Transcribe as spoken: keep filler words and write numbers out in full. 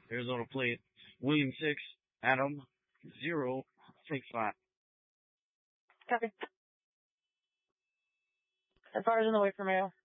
Arizona plate. William six, Adam zero, six five. Copy. As far as in the way from you.